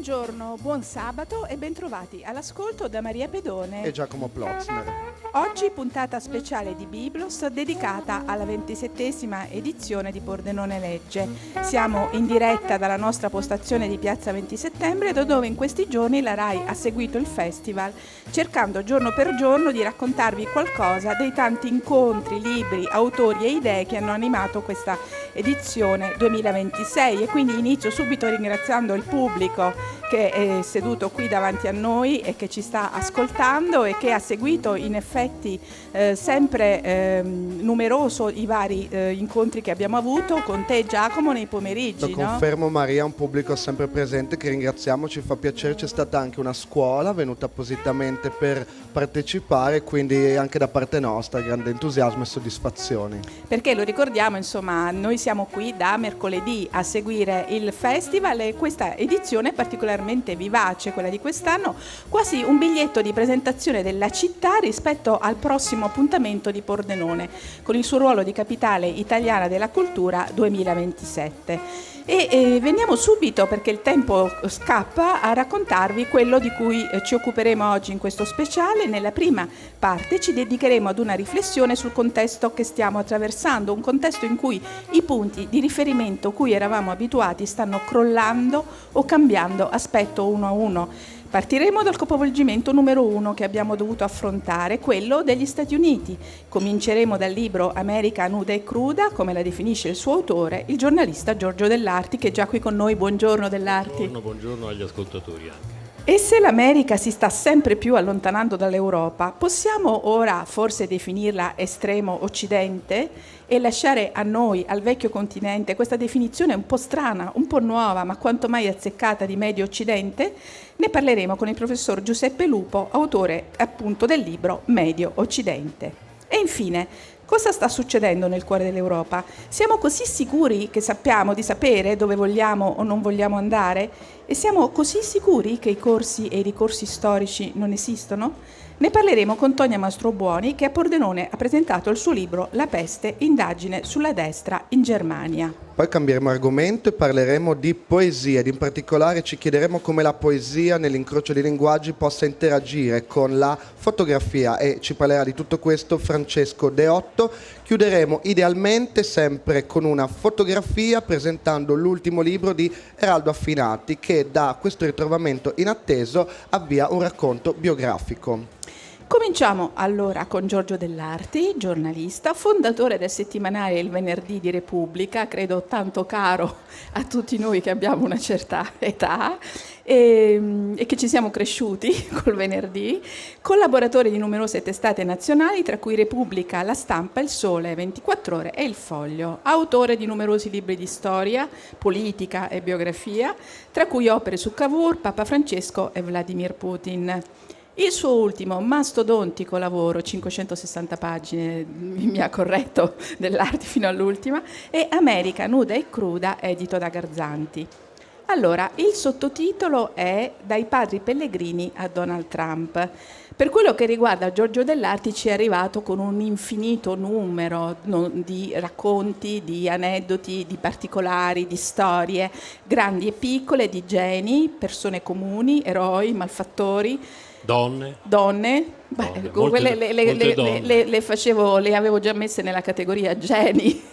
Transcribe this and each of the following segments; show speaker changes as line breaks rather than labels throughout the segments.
Buongiorno, buon sabato e bentrovati all'ascolto da Maria Pedone
e Giacomo Plotzner.
Oggi puntata speciale di Biblos dedicata alla 27esima edizione di Pordenone Legge. Siamo in diretta dalla nostra postazione di Piazza 20 Settembre, da dove in questi giorni la RAI ha seguito il festival, cercando giorno per giorno di raccontarvi qualcosa dei tanti incontri, libri, autori e idee che hanno animato questa edizione 2026. E quindi inizio subito ringraziando il pubblico che è seduto qui davanti a noi e che ci sta ascoltando e che ha seguito in effetti sempre numeroso i vari incontri che abbiamo avuto con te, Giacomo, nei pomeriggi.
Lo confermo, Maria, un pubblico sempre presente che ringraziamo, ci fa piacere. C'è stata anche una scuola venuta appositamente per partecipare, quindi anche da parte nostra grande entusiasmo e soddisfazioni.
Perché lo ricordiamo, insomma, noi siamo qui da mercoledì a seguire il festival e questa edizione è particolarmente vivace, quella di quest'anno, quasi un biglietto di presentazione della città rispetto al prossimo appuntamento di Pordenone, con il suo ruolo di capitale italiana della cultura 2027. E veniamo subito, perché il tempo scappa, a raccontarvi quello di cui ci occuperemo oggi in questo speciale. Nella prima parte ci dedicheremo ad una riflessione sul contesto che stiamo attraversando, un contesto in cui i punti di riferimento cui eravamo abituati stanno crollando o cambiando aspetto uno a uno. Partiremo dal capovolgimento numero 1 che abbiamo dovuto affrontare, quello degli Stati Uniti. Cominceremo dal libro America nuda e cruda, come la definisce il suo autore, il giornalista Giorgio Dell'Arti, che è già qui con noi. Buongiorno Dell'Arti.
Buongiorno agli ascoltatori anche.
E se l'America si sta sempre più allontanando dall'Europa, possiamo ora forse definirla estremo occidente e lasciare a noi, al vecchio continente, questa definizione un po' strana, un po' nuova, ma quanto mai azzeccata di medio occidente? Ne parleremo con il professor Giuseppe Lupo, autore appunto del libro Medio Occidente. E infine, cosa sta succedendo nel cuore dell'Europa? Siamo così sicuri che sappiamo di sapere dove vogliamo o non vogliamo andare? E siamo così sicuri che i corsi e i ricorsi storici non esistono? Ne parleremo con Tonia Mastrobuoni, che a Pordenone ha presentato il suo libro La peste, indagine sulla destra in Germania.
Poi cambieremo argomento e parleremo di poesia ed in particolare ci chiederemo come la poesia nell'incrocio dei linguaggi possa interagire con la fotografia, e ci parlerà di tutto questo Francesco Deotto. Chiuderemo idealmente sempre con una fotografia presentando l'ultimo libro di Eraldo Affinati, che da questo ritrovamento inatteso avvia un racconto biografico.
Cominciamo allora con Giorgio Dell'Arti, giornalista, fondatore del settimanale Il Venerdì di Repubblica, credo tanto caro a tutti noi che abbiamo una certa età e che ci siamo cresciuti col venerdì, collaboratore di numerose testate nazionali, tra cui Repubblica, La Stampa, Il Sole, 24 Ore e Il Foglio, autore di numerosi libri di storia, politica e biografia, tra cui opere su Cavour, Papa Francesco e Vladimir Putin. Il suo ultimo mastodontico lavoro, 560 pagine, mi ha corretto Dell'Arti fino all'ultima, è America nuda e cruda, edito da Garzanti. Allora, il sottotitolo è Dai padri pellegrini a Donald Trump. Per quello che riguarda Giorgio Dell'Arti ci è arrivato con un infinito numero di racconti, di aneddoti, di particolari, di storie, grandi e piccole, di geni, persone comuni, eroi, malfattori, donne. Beh,
Molte
le avevo già messe nella categoria geni.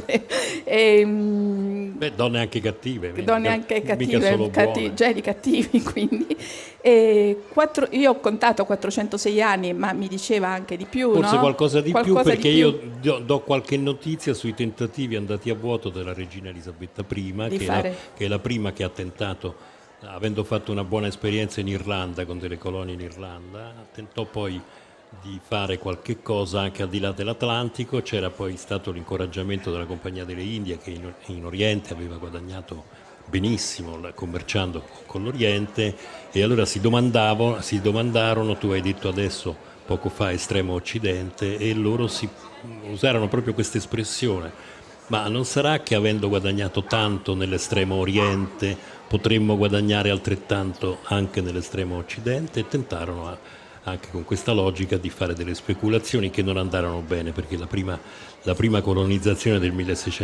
Donne anche cattive.
Donne anche
mica solo buone.
Geni cattivi, quindi. Io ho contato 406 anni, ma mi diceva anche di più,
Forse
no?
qualcosa di più, perché io do qualche notizia sui tentativi andati a vuoto della regina Elisabetta I, che è la prima che ha tentato, avendo fatto una buona esperienza in Irlanda, con delle colonie in Irlanda, tentò poi di fare qualche cosa anche al di là dell'Atlantico. C'era poi stato l'incoraggiamento della Compagnia delle Indie, che in Oriente aveva guadagnato benissimo commerciando con l'Oriente, e allora si domandarono, tu hai detto adesso poco fa estremo occidente, e loro usarono proprio questa espressione: ma non sarà che avendo guadagnato tanto nell'estremo oriente potremmo guadagnare altrettanto anche nell'estremo occidente? E tentarono anche con questa logica di fare delle speculazioni che non andarono bene, perché la prima colonizzazione del 1600